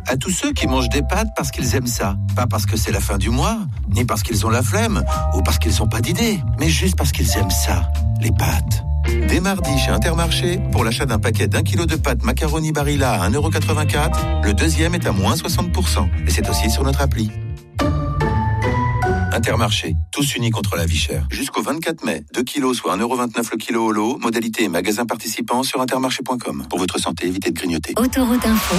à tous ceux qui mangent des pâtes parce qu'ils aiment ça. Pas parce que c'est la fin du mois, ni parce qu'ils ont la flemme, ou parce qu'ils n'ont pas d'idée, mais juste parce qu'ils aiment ça, les pâtes. Dès mardi chez Intermarché, pour l'achat d'un paquet d'1 kilo de pâtes macaroni Barilla à 1,84 €, le deuxième est à moins 60%. Et c'est aussi sur notre appli. Intermarché, tous unis contre la vie chère. Jusqu'au 24 mai, 2 kilos soit 1,29 € le kilo au lot. Modalité et magasin participants sur intermarché.com. Pour votre santé, évitez de grignoter. Autoroute Info.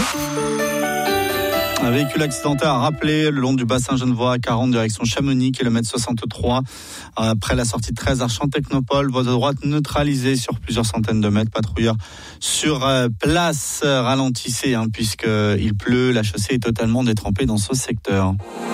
Un véhicule accidenté a rappelé le long du bassin Genevois à 40 direction Chamonix, kilomètre 63. Après la sortie de 13 Archamps-Technopole, voie de droite neutralisée sur plusieurs centaines de mètres. Patrouilleurs sur place, ralentissez puisqu'il pleut. La chaussée est totalement détrempée dans ce secteur.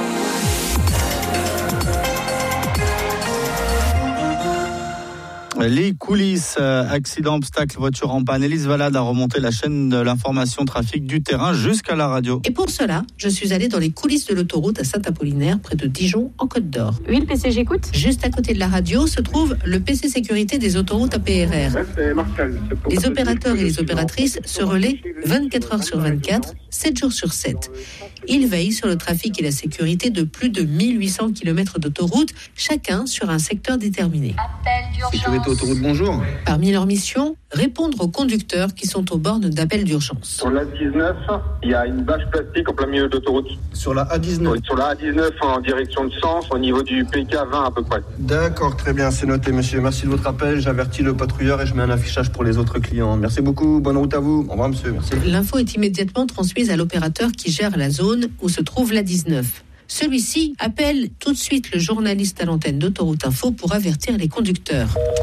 Les coulisses, accident, obstacle, voiture en panne. Élise Valade a remonté la chaîne de l'information trafic du terrain jusqu'à la radio. Et pour cela, je suis allée dans les coulisses de l'autoroute à Saint-Apollinaire, près de Dijon, en Côte d'Or. Oui, le PC, j'écoute. Juste à côté de la radio se trouve le PC sécurité des autoroutes APRR. Les opérateurs et les opératrices se relaient 24 heures sur 24, 7 jours sur 7. Ils veillent sur le trafic et la sécurité de plus de 1800 km d'autoroute, chacun sur un secteur déterminé. Sécurité autoroute, bonjour. Parmi leurs missions, répondre aux conducteurs qui sont aux bornes d'appel d'urgence. Sur l'A19, il y a une bâche plastique en plein milieu de l'autoroute. Sur la A19. Sur la A19 en direction de Sens, au niveau du PK20 à peu près. D'accord, très bien, c'est noté monsieur. Merci de votre appel, j'avertis le patrouilleur et je mets un affichage pour les autres clients. Merci beaucoup, bonne route à vous. Au revoir monsieur, merci. L'info est immédiatement transmise à l'opérateur qui gère la zone où se trouve l'A19. Celui-ci appelle tout de suite le journaliste à l'antenne d'Autoroute Info pour avertir les conducteurs.